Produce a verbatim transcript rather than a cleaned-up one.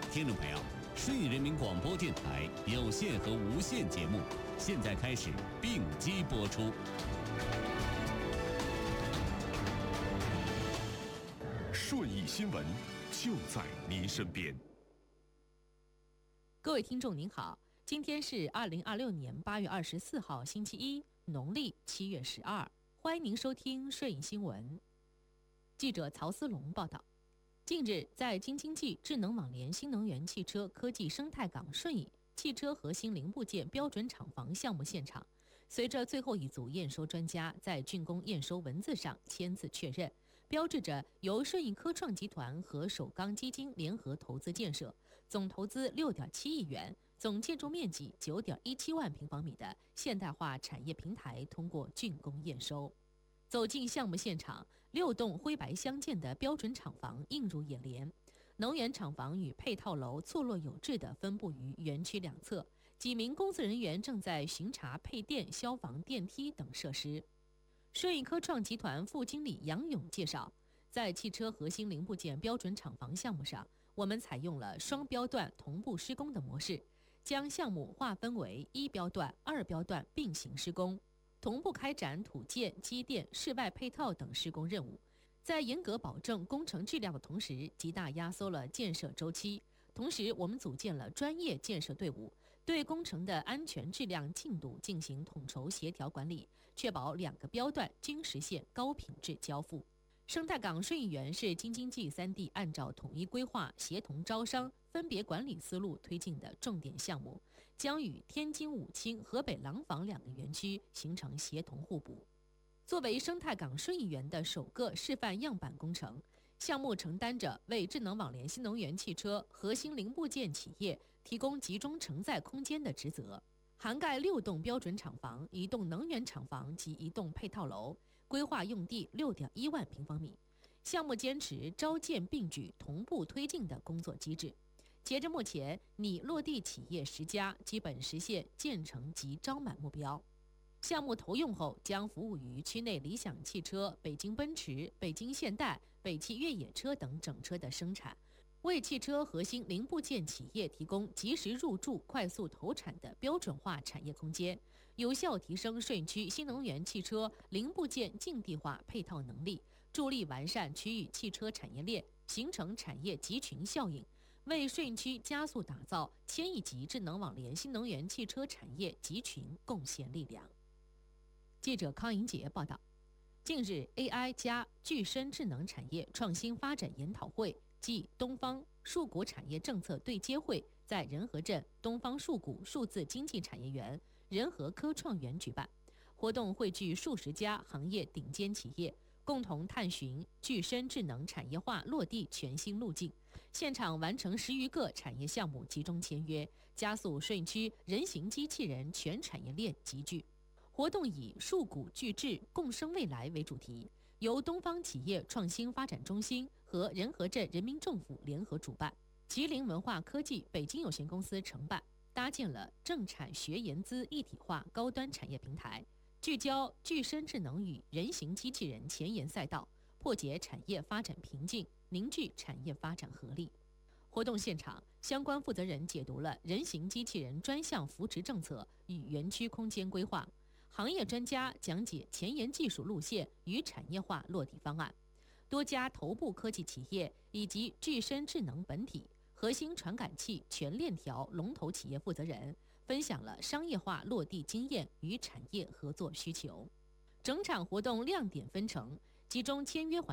听众朋友，顺义人民广播电台有线和无线节目现在开始并机播出。 顺义新闻就在您身边。 各位听众您好，今天是二零二六年八月二十四号星期一，农历七月十二，欢迎您收听顺义新闻。记者曹思龙报道。近日，在京津冀智能网联新能源汽车科技生态港顺义汽车核心零部件标准厂房项目现场，随着最后一组验收专家在竣工验收文字上签字确认，标志着由顺义科创集团和首钢基金联合投资建设，总投资六点七亿元，总建筑面积九点一七万平方米的现代化产业平台通过竣工验收。走进项目现场，六栋灰白相间的标准厂房映入眼帘。能源厂房与配套楼错落有致地分布于园区两侧，几名工作人员正在巡查配电、消防、电梯等设施。顺义科创集团副经理杨勇介绍，在汽车核心零部件标准厂房项目上，我们采用了双标段同步施工的模式，将项目划分为一标段、二标段并行施工，同步开展土建、机电、室外配套等施工任务，在严格保证工程质量的同时，极大压缩了建设周期。同时，我们组建了专业建设队伍，对工程的安全质量进度进行统筹协调管理，确保两个标段均实现高品质交付。生态港顺义园是京津冀三地按照统一规划、协同招商、分别管理思路推进的重点项目，将与天津武清、河北廊坊两个园区形成协同互补。作为生态港顺义园的首个示范样板工程，项目承担着为智能网联新能源汽车核心零部件企业提供集中承载空间的职责，涵盖六栋标准厂房、一栋能源厂房及一栋配套楼，规划用地六点一万平方米。项目坚持招建并举、同步推进的工作机制。截至目前，拟落地企业十家，基本实现建成及招满目标。项目投用后，将服务于区内理想汽车、北京奔驰、北京现代、北汽越野车等整车的生产，为汽车核心零部件企业提供及时入驻、快速投产的标准化产业空间，有效提升顺义区新能源汽车零部件境地化配套能力，助力完善区域汽车产业链，形成产业集群效应，为顺义区加速打造千亿级智能网联新能源汽车产业集群贡献力量。记者康莹杰报道，近日 A I 加具身智能产业创新发展研讨会暨东方数股产业政策对接会在仁和镇东方数股数字经济产业园仁和科创园举办。活动汇聚数十家行业顶尖企业，共同探寻具身智能产业化落地全新路径。现场完成十余个产业项目集中签约，加速顺义区人形机器人全产业链集聚。活动以数股聚智共生未来为主题，由东方企业创新发展中心和仁和镇人民政府联合主办，吉林文化科技北京有限公司承办，搭建了政产学研资一体化高端产业平台，聚焦具身智能与人形机器人前沿赛道，破解产业发展瓶颈，凝聚产业发展合力。活动现场，相关负责人解读了人形机器人专项扶持政策与园区空间规划，行业专家讲解前沿技术路线与产业化落地方案，多家头部科技企业以及具身智能本体、核心传感器全链条龙头企业负责人分享了商业化落地经验与产业合作需求。整场活动亮点纷呈，其中签约环